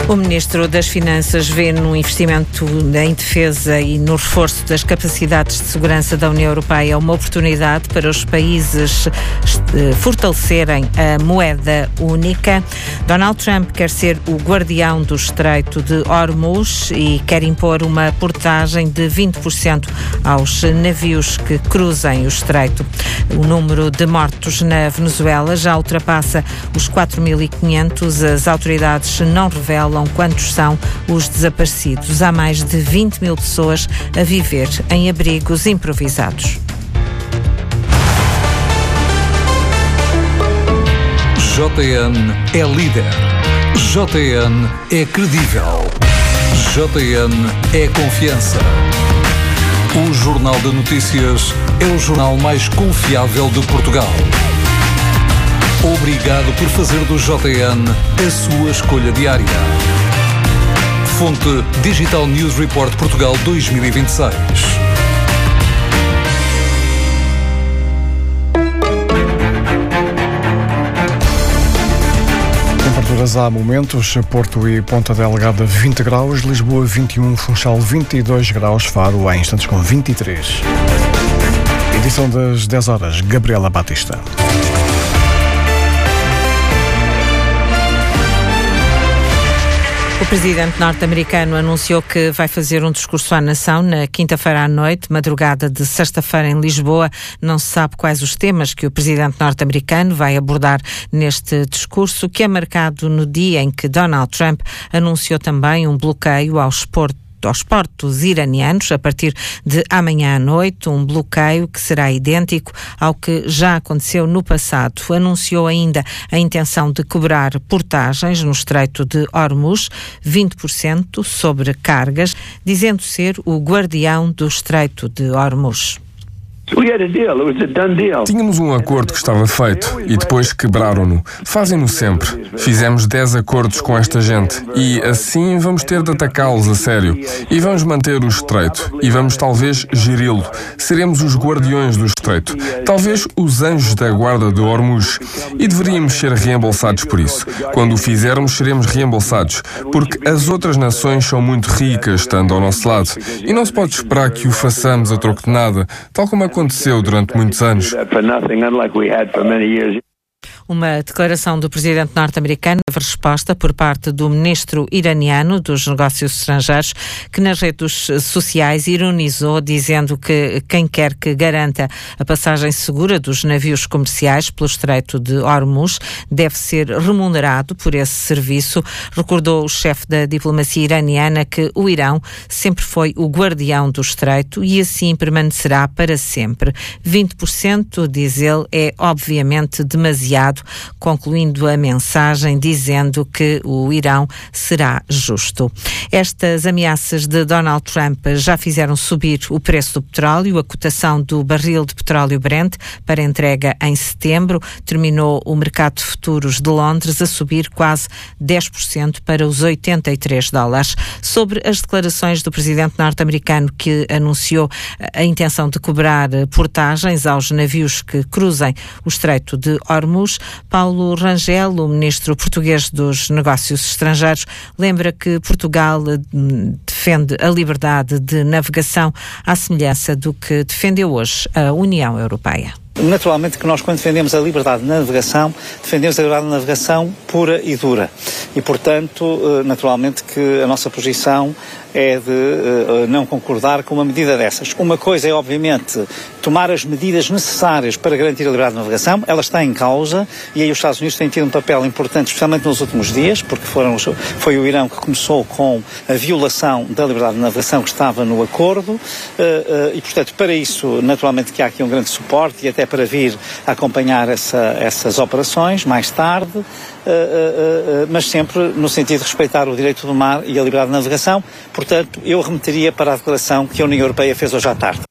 O Ministro das Finanças vê no investimento em defesa e no reforço das capacidades de segurança da União Europeia uma oportunidade para os países fortalecerem a moeda única. Donald Trump quer ser o guardião do Estreito de Hormuz e quer impor uma portagem de 20% aos navios que cruzem o Estreito. O número de mortos na Venezuela já ultrapassa os 4.500. As autoridades não revelam quantos são os desaparecidos. Há mais de 20 mil pessoas a viver em abrigos improvisados. JN é líder. JN é credível. JN é confiança. O Jornal de Notícias é o jornal mais confiável de Portugal. Obrigado por fazer do JN a sua escolha diária. Fonte Digital News Report Portugal 2026. Temperaturas há momentos, Porto e Ponta Delgada 20 graus, Lisboa 21, Funchal 22 graus, Faro há instantes com 23. Edição das 10 horas, Gabriela Batista. O presidente norte-americano anunciou que vai fazer um discurso à nação na quinta-feira à noite, madrugada de sexta-feira em Lisboa. Não se sabe quais os temas que o presidente norte-americano vai abordar neste discurso, que é marcado no dia em que Donald Trump anunciou também um bloqueio aos portos iranianos a partir de amanhã à noite, um bloqueio que será idêntico ao que já aconteceu no passado. Anunciou ainda a intenção de cobrar portagens no Estreito de Hormuz, 20% sobre cargas, dizendo ser o guardião do Estreito de Hormuz. Tínhamos um acordo que estava feito e depois quebraram-no. Fazem-no sempre. Fizemos 10 acordos com esta gente e assim vamos ter de atacá-los a sério. E vamos manter o Estreito e vamos talvez geri-lo. Seremos os guardiões do Estreito. Talvez os anjos da guarda de Hormuz. E deveríamos ser reembolsados por isso. Quando o fizermos, seremos reembolsados. Porque as outras nações são muito ricas, estando ao nosso lado. E não se pode esperar que o façamos a troco de nada, tal como aconteceu durante muitos anos. Uma declaração do presidente norte-americano teve resposta por parte do ministro iraniano dos Negócios Estrangeiros, que nas redes sociais ironizou, dizendo que quem quer que garanta a passagem segura dos navios comerciais pelo Estreito de Hormuz deve ser remunerado por esse serviço. Recordou o chefe da diplomacia iraniana que o Irão sempre foi o guardião do Estreito e assim permanecerá para sempre. 20%, diz ele, é obviamente demasiado, concluindo a mensagem dizendo que o Irão será justo. Estas ameaças de Donald Trump já fizeram subir o preço do petróleo. A cotação do barril de petróleo Brent para entrega em setembro terminou o mercado de futuros de Londres a subir quase 10% para os $83. Sobre as declarações do presidente norte-americano, que anunciou a intenção de cobrar portagens aos navios que cruzem o Estreito de Hormuz, Paulo Rangel, o ministro português dos Negócios Estrangeiros, lembra que Portugal defende a liberdade de navegação à semelhança do que defendeu hoje a União Europeia. Naturalmente que nós, quando defendemos a liberdade de navegação, defendemos a liberdade de navegação pura e dura. E, portanto, naturalmente que a nossa posição é de não concordar com uma medida dessas. Uma coisa é, obviamente, tomar as medidas necessárias para garantir a liberdade de navegação. Ela está em causa e aí os Estados Unidos têm tido um papel importante, especialmente nos últimos dias, porque foi o Irão que começou com a violação da liberdade de navegação que estava no acordo e, portanto, para isso, naturalmente que há aqui um grande suporte e até para vir acompanhar essas operações mais tarde, mas sempre no sentido de respeitar o direito do mar e a liberdade de navegação. Portanto, eu remeteria para a declaração que a União Europeia fez hoje à tarde.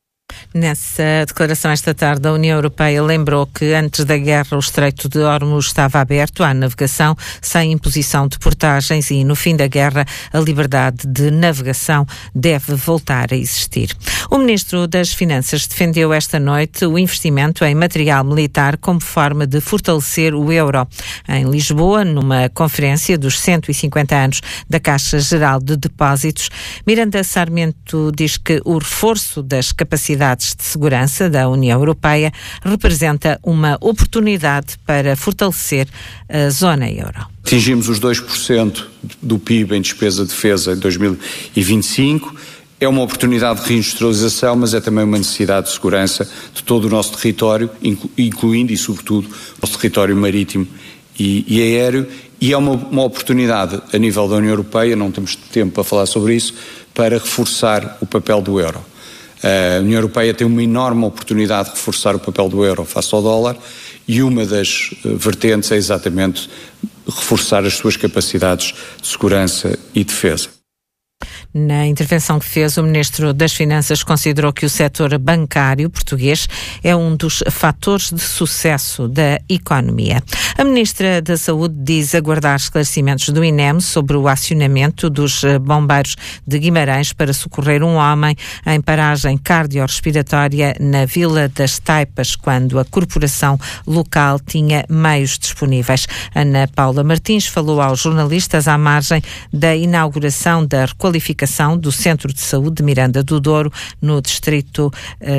Nessa declaração esta tarde, a União Europeia lembrou que antes da guerra o Estreito de Hormuz estava aberto à navegação sem imposição de portagens e no fim da guerra a liberdade de navegação deve voltar a existir. O Ministro das Finanças defendeu esta noite o investimento em material militar como forma de fortalecer o euro. Em Lisboa, numa conferência dos 150 anos da Caixa Geral de Depósitos, Miranda Sarmento diz que o reforço das capacidades de segurança da União Europeia representa uma oportunidade para fortalecer a zona euro. Atingimos os 2% do PIB em despesa de defesa em 2025. É uma oportunidade de reindustrialização, mas é também uma necessidade de segurança de todo o nosso território, incluindo e sobretudo o nosso território marítimo e aéreo. E é uma oportunidade a nível da União Europeia, não temos tempo para falar sobre isso, para reforçar o papel do euro. A União Europeia tem uma enorme oportunidade de reforçar o papel do euro face ao dólar e uma das vertentes é exatamente reforçar as suas capacidades de segurança e defesa. Na intervenção que fez, o Ministro das Finanças considerou que o setor bancário português é um dos fatores de sucesso da economia. A Ministra da Saúde diz aguardar esclarecimentos do INEM sobre o acionamento dos bombeiros de Guimarães para socorrer um homem em paragem cardiorrespiratória na Vila das Taipas, quando a corporação local tinha meios disponíveis. Ana Paula Martins falou aos jornalistas à margem da inauguração da requalificação do Centro de Saúde de Miranda do Douro, no distrito,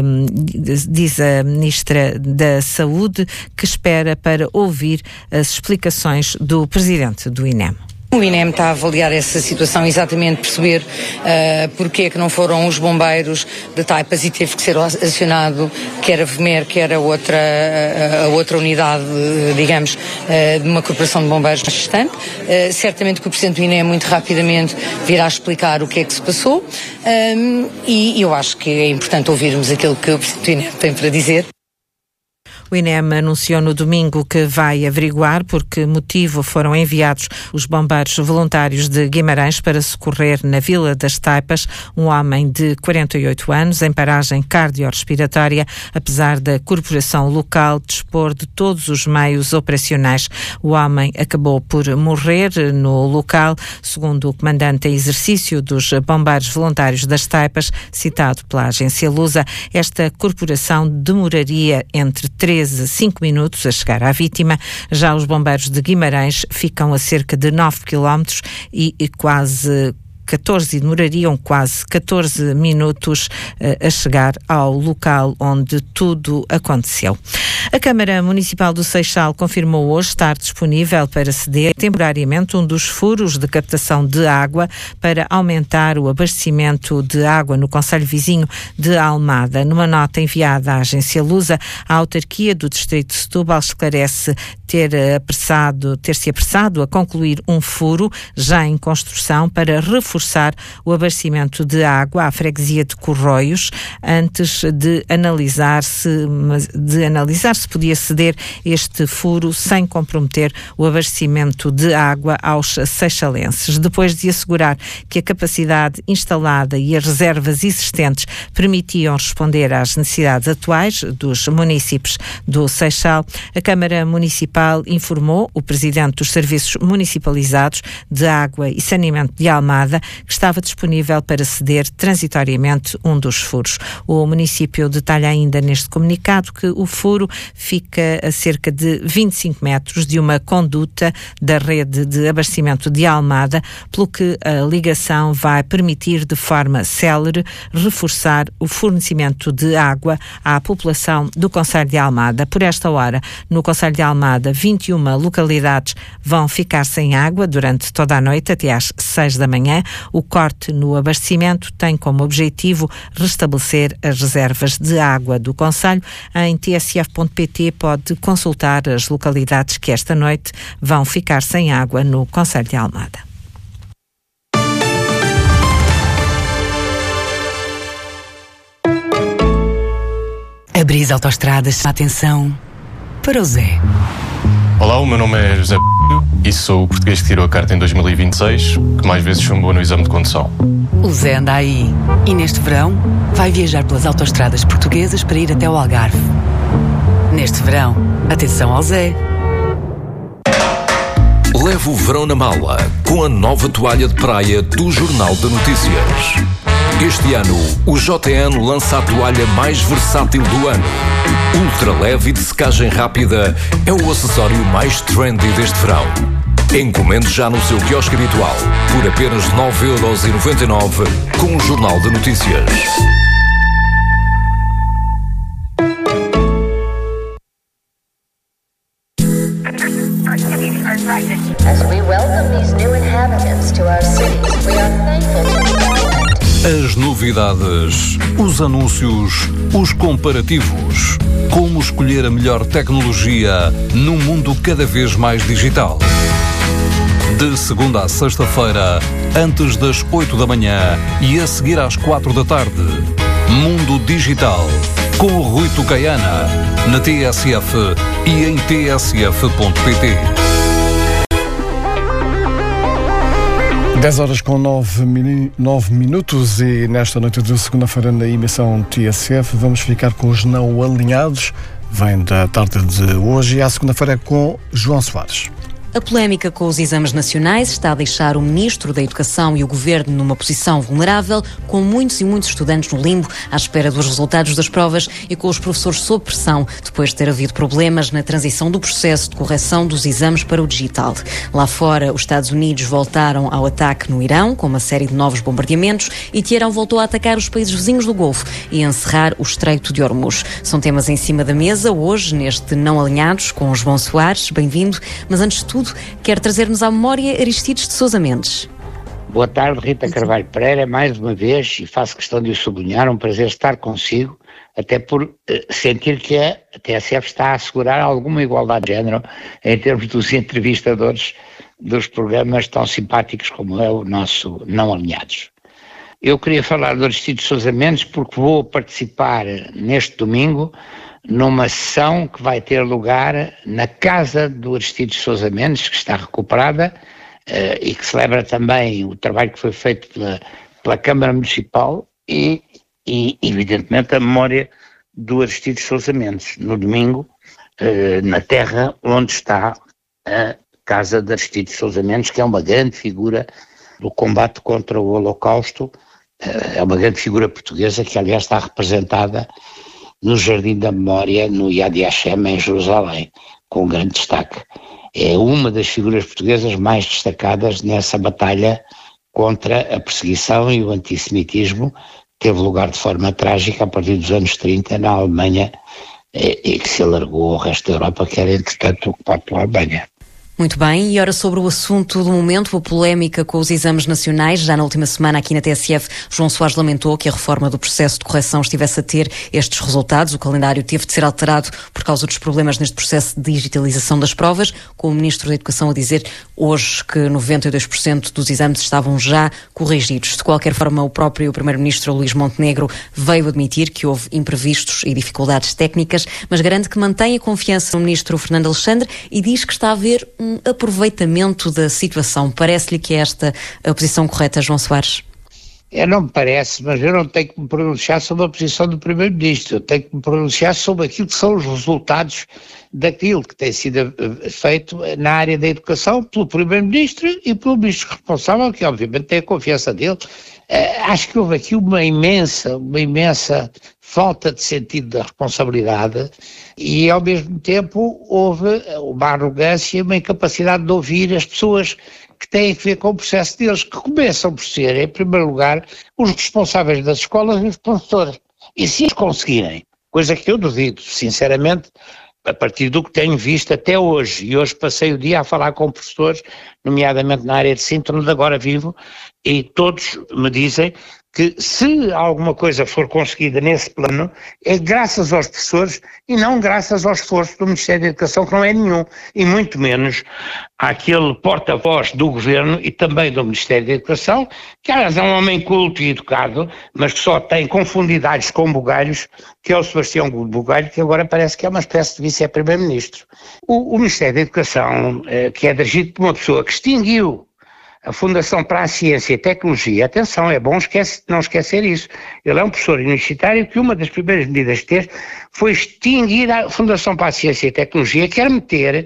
diz a Ministra da Saúde, que espera para ouvir as explicações do Presidente do INEM. O INEM está a avaliar essa situação, exatamente perceber porque é que não foram os bombeiros de Taipas e teve que ser acionado quer a VMER, quer a outra unidade, digamos, de uma corporação de bombeiros distante. Certamente que o Presidente do INEM muito rapidamente virá explicar o que é que se passou e eu acho que é importante ouvirmos aquilo que o Presidente do INEM tem para dizer. O INEM anunciou no domingo que vai averiguar por que motivo foram enviados os bombeiros voluntários de Guimarães para socorrer na Vila das Taipas um homem de 48 anos em paragem cardiorrespiratória, apesar da corporação local dispor de todos os meios operacionais. O homem acabou por morrer no local, segundo o comandante em exercício dos bombeiros voluntários das Taipas, citado pela agência Lusa. Esta corporação demoraria entre 3 a 5 minutos a chegar à vítima. Já os bombeiros de Guimarães ficam a cerca de 9 quilómetros e demorariam quase 14 minutos a chegar ao local onde tudo aconteceu. A Câmara Municipal do Seixal confirmou hoje estar disponível para ceder temporariamente um dos furos de captação de água para aumentar o abastecimento de água no concelho vizinho de Almada. Numa nota enviada à agência Lusa, a autarquia do distrito de Setúbal esclarece ter-se apressado a concluir um furo já em construção para reforçar o abastecimento de água à freguesia de Corroios, antes de analisar se podia ceder este furo sem comprometer o abastecimento de água aos seixalenses. Depois de assegurar que a capacidade instalada e as reservas existentes permitiam responder às necessidades atuais dos municípios do Seixal, a Câmara Municipal informou o Presidente dos Serviços Municipalizados de Água e Saneamento de Almada que estava disponível para ceder transitoriamente um dos furos. O município detalha ainda neste comunicado que o furo fica a cerca de 25 metros de uma conduta da rede de abastecimento de Almada, pelo que a ligação vai permitir de forma célere reforçar o fornecimento de água à população do concelho de Almada. Por esta hora, no concelho de Almada, 21 localidades vão ficar sem água durante toda a noite até às 6 da manhã. O corte no abastecimento tem como objetivo restabelecer as reservas de água do concelho. Em tsf.pt pode consultar as localidades que esta noite vão ficar sem água no concelho de Almada. A Brisa Autoestradas, atenção para o Zé. Olá, o meu nome é José e sou o português que tirou a carta em 2026, que mais vezes chumbou no exame de condução. O Zé anda aí e neste verão vai viajar pelas autoestradas portuguesas para ir até o Algarve. Neste verão, atenção ao Zé. Leve o verão na mala com a nova toalha de praia do Jornal de Notícias. Este ano, o JN lança a toalha mais versátil do ano. Ultra leve e de secagem rápida é o acessório mais trendy deste verão. Encomende já no seu quiosque habitual por apenas 9,99€ com o Jornal de Notícias. As we welcome these new inhabitants to our cities, we are thankful to As novidades, os anúncios, os comparativos. Como escolher a melhor tecnologia num mundo cada vez mais digital. De segunda a sexta-feira, antes das 8 da manhã e a seguir às 4 da tarde. Mundo Digital, com o Rui Tucaiana, na TSF e em tsf.pt. 10 horas com 9 minutos e nesta noite de segunda-feira na emissão TSF vamos ficar com os não alinhados. Vem da tarde de hoje e à segunda-feira com João Soares. A polémica com os exames nacionais está a deixar o Ministro da Educação e o Governo numa posição vulnerável, com muitos e muitos estudantes no limbo, à espera dos resultados das provas e com os professores sob pressão, depois de ter havido problemas na transição do processo de correção dos exames para o digital. Lá fora, os Estados Unidos voltaram ao ataque no Irão, com uma série de novos bombardeamentos, e Teherão voltou a atacar os países vizinhos do Golfo e a encerrar o Estreito de Hormuz. São temas em cima da mesa hoje, neste Não Alinhados, com João Soares. Bem-vindo. Mas antes de tudo, quer trazer-nos à memória Aristides de Sousa Mendes. Boa tarde, Rita Carvalho Pereira, mais uma vez, e faço questão de o sublinhar, um prazer estar consigo, até por sentir que a TSF está a assegurar alguma igualdade de género em termos dos entrevistadores dos programas tão simpáticos como é o nosso Não Alinhados. Eu queria falar do Aristides de Sousa Mendes porque vou participar neste domingo numa sessão que vai ter lugar na casa do Aristides de Sousa Mendes, que está recuperada e que celebra também o trabalho que foi feito pela Câmara Municipal e evidentemente a memória do Aristides de Sousa Mendes, no domingo, na terra onde está a casa de Aristides de Sousa Mendes, que é uma grande figura do combate contra o Holocausto, é uma grande figura portuguesa que aliás está representada no Jardim da Memória, no Yad Vashem, em Jerusalém, com grande destaque. É uma das figuras portuguesas mais destacadas nessa batalha contra a perseguição e o antissemitismo, que teve lugar de forma trágica a partir dos anos 30 na Alemanha e que se alargou ao resto da Europa, que era entretanto ocupado pela Alemanha. Muito bem, e ora sobre o assunto do momento, a polémica com os exames nacionais. Já na última semana aqui na TSF, João Soares lamentou que a reforma do processo de correção estivesse a ter estes resultados. O calendário teve de ser alterado por causa dos problemas neste processo de digitalização das provas, com o Ministro da Educação a dizer hoje que 92% dos exames estavam já corrigidos. De qualquer forma, o próprio Primeiro-Ministro Luís Montenegro veio admitir que houve imprevistos e dificuldades técnicas, mas garante que mantém a confiança no Ministro Fernando Alexandre e diz que está a haver um aproveitamento da situação. Parece-lhe que é esta a posição correta, João Soares? Não me parece, mas eu não tenho que me pronunciar sobre a posição do Primeiro-Ministro, eu tenho que me pronunciar sobre aquilo que são os resultados daquilo que tem sido feito na área da educação pelo Primeiro-Ministro e pelo Ministro responsável, que obviamente tem a confiança dele. Acho que houve aqui uma imensa falta de sentido da responsabilidade e ao mesmo tempo houve uma arrogância e uma incapacidade de ouvir as pessoas que têm a ver com o processo deles, que começam por ser, em primeiro lugar, os responsáveis das escolas e os professores. E se eles conseguirem, coisa que eu duvido, sinceramente, a partir do que tenho visto até hoje, e hoje passei o dia a falar com professores, nomeadamente na área de Sintra, onde agora vivo, e todos me dizem que se alguma coisa for conseguida nesse plano, é graças aos professores e não graças ao esforço do Ministério da Educação, que não é nenhum, e muito menos àquele porta-voz do Governo e também do Ministério da Educação, que aliás é um homem culto e educado, mas que só tem confundidades com bugalhos, que é o Sebastião Bugalho, que agora parece que é uma espécie de vice-primeiro-ministro. O Ministério da Educação, que é dirigido por uma pessoa que extinguiu a Fundação para a Ciência e Tecnologia, atenção, é bom não esquecer isso, ele é um professor universitário que uma das primeiras medidas que teve foi extinguir a Fundação para a Ciência e Tecnologia, que era meter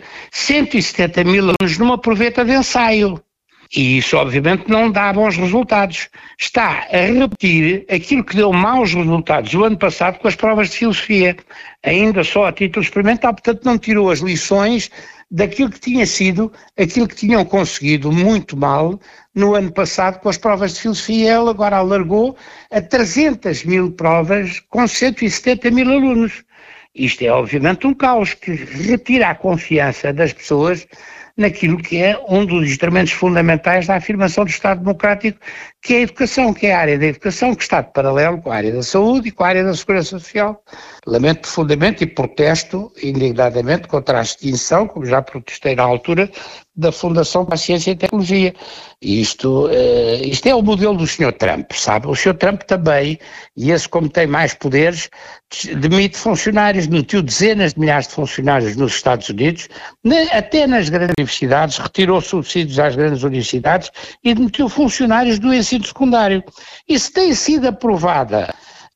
170 mil alunos numa proveta de ensaio. E isso obviamente não dá bons resultados. Está a repetir aquilo que deu maus resultados o ano passado com as provas de filosofia, ainda só a título experimental, portanto não tirou as lições daquilo que tinha sido, aquilo que tinham conseguido muito mal no ano passado com as provas de filosofia. Ele agora alargou a 300 mil provas com 170 mil alunos. Isto é obviamente um caos que retira a confiança das pessoas naquilo que é um dos instrumentos fundamentais da afirmação do Estado Democrático, que é a educação, que é a área da educação, que está de paralelo com a área da saúde e com a área da segurança social. Lamento profundamente e protesto indignadamente contra a extinção, como já protestei na altura, da Fundação para a Ciência e Tecnologia. E isto é o modelo do Sr. Trump, sabe? O Sr. Trump também, e esse como tem mais poderes, demite funcionários, demitiu dezenas de milhares de funcionários nos Estados Unidos, até nas grandes universidades, retirou subsídios às grandes universidades e demitiu funcionários do ensino secundário. E se tem sido aprovada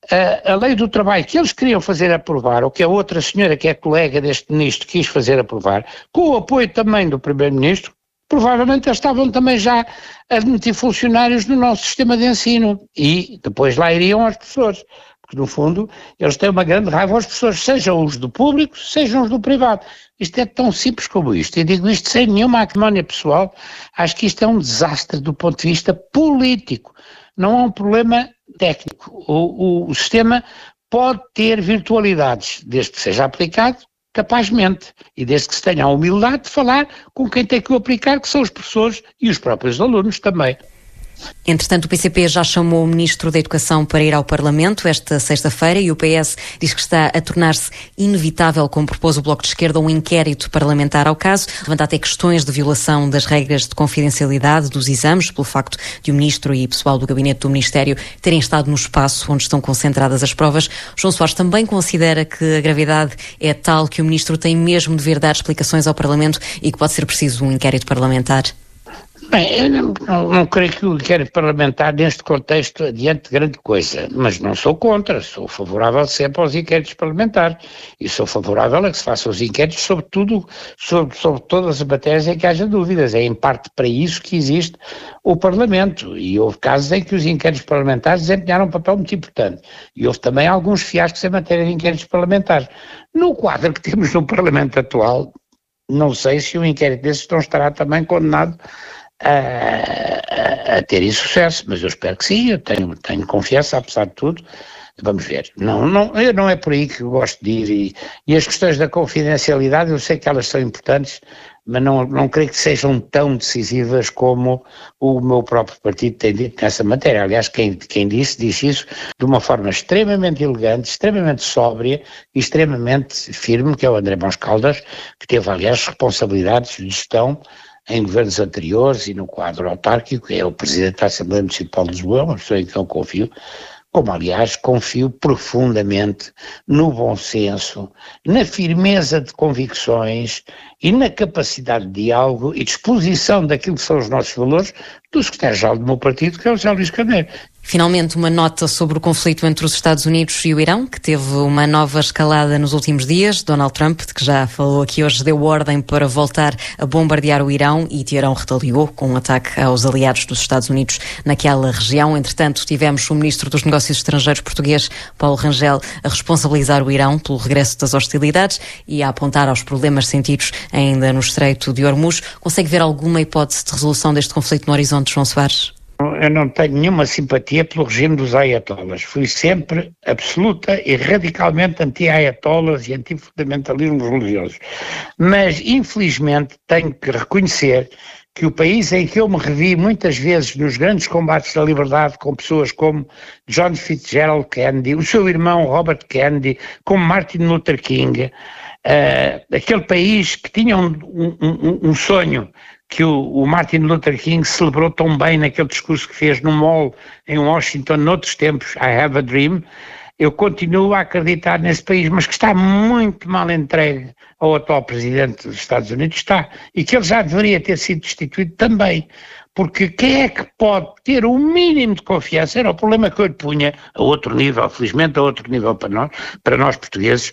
a lei do trabalho que eles queriam fazer aprovar, ou que a outra senhora que é colega deste ministro quis fazer aprovar, com o apoio também do primeiro-ministro, provavelmente eles estavam também já a demitir funcionários no nosso sistema de ensino e depois lá iriam aos professores, porque no fundo eles têm uma grande raiva aos professores, sejam os do público, sejam os do privado. Isto é tão simples como isto, e digo isto sem nenhuma acrimónia pessoal, acho que isto é um desastre do ponto de vista político, não é um problema técnico. O sistema pode ter virtualidades, desde que seja aplicado capazmente e desde que se tenha a humildade de falar com quem tem que o aplicar, que são os professores e os próprios alunos também. Entretanto, o PCP já chamou o Ministro da Educação para ir ao Parlamento esta sexta-feira e o PS diz que está a tornar-se inevitável, como propôs o Bloco de Esquerda, um inquérito parlamentar ao caso. Levanta até questões de violação das regras de confidencialidade dos exames, pelo facto de o Ministro e pessoal do gabinete do Ministério terem estado no espaço onde estão concentradas as provas. João Soares também considera que a gravidade é tal que o Ministro tem mesmo de vir dar explicações ao Parlamento e que pode ser preciso um inquérito parlamentar. Bem, eu não creio que o inquérito parlamentar neste contexto adiante grande coisa, mas não sou contra, sou favorável sempre aos inquéritos parlamentares e sou favorável a que se façam os inquéritos sobre tudo, sobre todas as matérias em que haja dúvidas. É em parte para isso que existe o Parlamento e houve casos em que os inquéritos parlamentares desempenharam um papel muito importante e houve também alguns fiascos em matéria de inquéritos parlamentares. No quadro que temos no Parlamento atual, não sei se um inquérito desses não estará também condenado a ter sucesso, mas eu espero que sim, eu tenho confiança, apesar de tudo. Vamos ver. Não é por aí que eu gosto de ir e as questões da confidencialidade, eu sei que elas são importantes, mas não creio que sejam tão decisivas como o meu próprio partido tem dito nessa matéria. Aliás, quem disse isso de uma forma extremamente elegante, extremamente sóbria e extremamente firme, que é o André Mons Caldas, que teve, aliás, responsabilidades de gestão em governos anteriores e no quadro autárquico, é o Presidente da Assembleia Municipal de Lisboa, uma pessoa em quem eu confio, como aliás confio profundamente no bom senso, na firmeza de convicções e na capacidade de diálogo e de exposição daquilo que são os nossos valores do secretário-geral do meu partido, que é o José Luís Carneiro. Finalmente, uma nota sobre o conflito entre os Estados Unidos e o Irão, que teve uma nova escalada nos últimos dias. Donald Trump, de que já falou aqui hoje, deu ordem para voltar a bombardear o Irão e Teherão retaliou com um ataque aos aliados dos Estados Unidos naquela região. Entretanto, tivemos o Ministro dos Negócios Estrangeiros português, Paulo Rangel, a responsabilizar o Irão pelo regresso das hostilidades e a apontar aos problemas sentidos ainda no Estreito de Hormuz. Consegue ver alguma hipótese de resolução deste conflito no horizonte, João Soares? Eu não tenho nenhuma simpatia pelo regime dos ayatollahs. Fui sempre absoluta e radicalmente anti-ayatollahs e anti-fundamentalismos religiosos. Mas, infelizmente, tenho que reconhecer que o país em que eu me revi muitas vezes nos grandes combates da liberdade com pessoas como John Fitzgerald Kennedy, o seu irmão Robert Kennedy, como Martin Luther King, aquele país que tinha um sonho que o Martin Luther King celebrou tão bem naquele discurso que fez no mall em Washington, noutros tempos, I Have a Dream. Eu continuo a acreditar nesse país, mas que está muito mal entregue ao atual presidente dos Estados Unidos, está, e que ele já deveria ter sido destituído também, porque quem é que pode ter o mínimo de confiança, era o problema que eu lhe punha a outro nível, felizmente a outro nível para nós portugueses,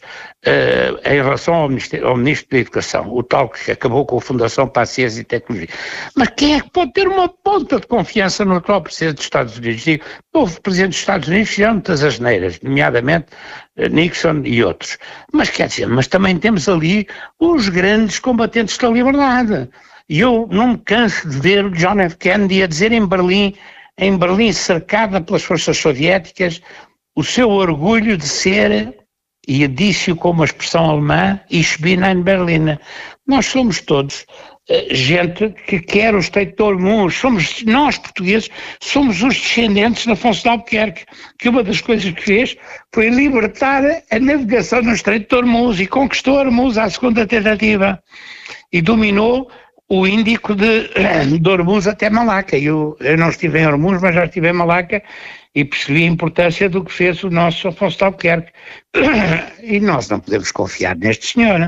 em relação ao Ministro da Educação, o tal que acabou com a Fundação para a Ciência e Tecnologia. Mas quem é que pode ter uma ponta de confiança no atual Presidente dos Estados Unidos? Digo, houve Presidentes dos Estados Unidos que fizeram muitas asneiras, nomeadamente Nixon e outros. Mas quer dizer, mas também temos ali os grandes combatentes da liberdade. E eu não me canso de ver o John F. Kennedy a dizer em Berlim cercada pelas forças soviéticas, o seu orgulho de ser, e disse-o com uma expressão alemã, Ich bin ein Berliner. Nós somos todos gente que quer o Estreito de Hormuz, nós portugueses somos os descendentes de Afonso de Albuquerque, que uma das coisas que fez foi libertar a navegação no Estreito de Hormuz e conquistou Hormuz à segunda tentativa e dominou o Índico de Hormuz até Malaca. Eu não estive em Hormuz, mas já estive em Malaca e percebi a importância do que fez o nosso Afonso de Albuquerque. E nós não podemos confiar neste senhor.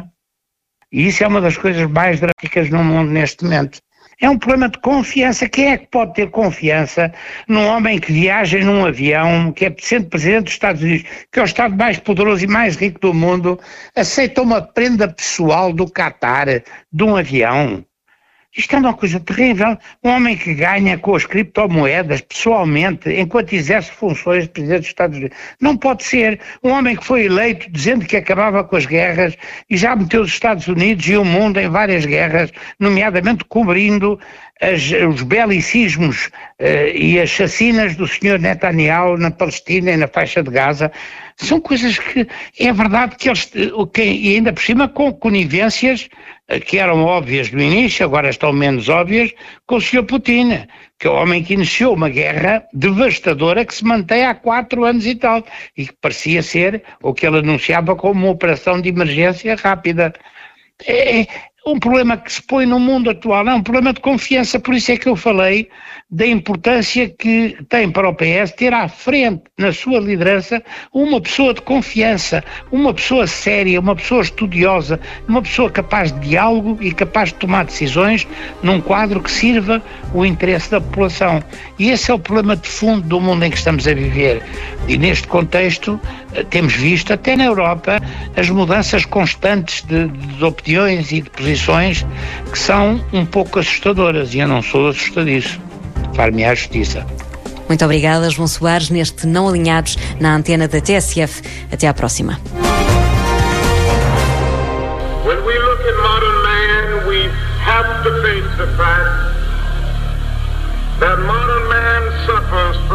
E isso é uma das coisas mais drásticas no mundo neste momento. É um problema de confiança. Quem é que pode ter confiança num homem que viaja num avião, que é sendo Presidente dos Estados Unidos, que é o Estado mais poderoso e mais rico do mundo, aceita uma prenda pessoal do Qatar de um avião? Isto é uma coisa terrível. Um homem que ganha com as criptomoedas pessoalmente, enquanto exerce funções de Presidente dos Estados Unidos. Não pode ser. Um homem que foi eleito dizendo que acabava com as guerras e já meteu os Estados Unidos e o mundo em várias guerras, nomeadamente cobrindo os belicismos e as chacinas do Sr. Netanyahu na Palestina e na faixa de Gaza. São coisas que é verdade que eles, e ainda por cima com conivências que eram óbvias no início, agora estão menos óbvias, com o Sr. Putin, que é o homem que iniciou uma guerra devastadora que se mantém há 4 anos e tal, e que parecia ser o que ele anunciava como uma operação de emergência rápida. É um problema que se põe no mundo atual, é um problema de confiança, por isso é que eu falei da importância que tem para o PS ter à frente, na sua liderança, uma pessoa de confiança, uma pessoa séria, uma pessoa estudiosa, uma pessoa capaz de diálogo e capaz de tomar decisões num quadro que sirva o interesse da população. E esse é o problema de fundo do mundo em que estamos a viver. E neste contexto temos visto, até na Europa, as mudanças constantes de opiniões e de posições que são um pouco assustadoras, e eu não sou assustadiço. Far-me à justiça. Muito obrigada, João Soares, neste Não Alinhados na antena da TSF. Até à próxima. When we look at modern man, we have to face the fact that modern man suffers